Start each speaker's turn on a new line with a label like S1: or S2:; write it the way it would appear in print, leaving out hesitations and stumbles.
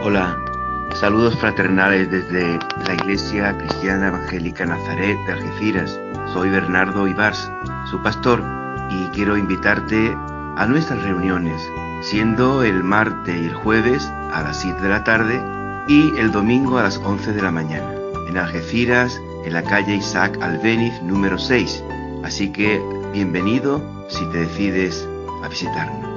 S1: Hola, saludos fraternales desde la Iglesia Cristiana Evangélica Nazaret de Algeciras. Soy Bernardo Ibars, su pastor, y quiero invitarte a nuestras reuniones, siendo el martes y el jueves a las 7 de la tarde y el domingo a las 11 de la mañana, en Algeciras, en la calle Isaac Albéniz número 6. Así que bienvenido si te decides a visitarnos.